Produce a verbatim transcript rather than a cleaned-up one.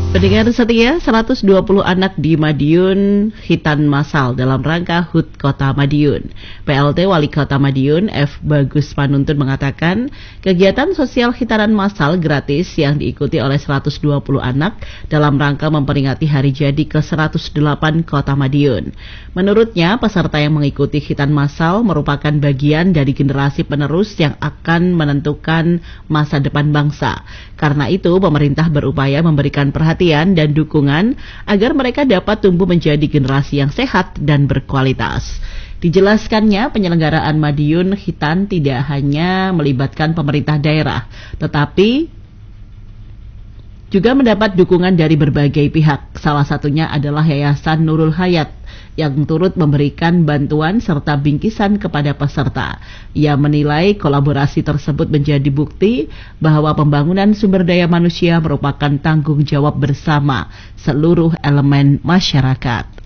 Pendengar setia, seratus dua puluh anak di Madiun hitan massal dalam rangka H U T Kota Madiun. P L T Wali Kota Madiun, F. Bagus Panuntun mengatakan, kegiatan sosial hitanan massal gratis yang diikuti oleh seratus dua puluh anak dalam rangka memperingati hari jadi ke seratus delapan Kota Madiun. Menurutnya, peserta yang mengikuti hitan massal merupakan bagian dari generasi penerus yang akan menentukan masa depan bangsa. Karena itu, pemerintah berupaya memberikan perhatian dan dukungan agar mereka dapat tumbuh menjadi generasi yang sehat dan berkualitas. Dijelaskannya, penyelenggaraan Madiun Hitan tidak hanya melibatkan pemerintah daerah, tetapi juga mendapat dukungan dari berbagai pihak. Salah satunya adalah Yayasan Nurul Hayat yang turut memberikan bantuan serta bingkisan kepada peserta. Ia menilai kolaborasi tersebut menjadi bukti bahwa pembangunan sumber daya manusia merupakan tanggung jawab bersama seluruh elemen masyarakat.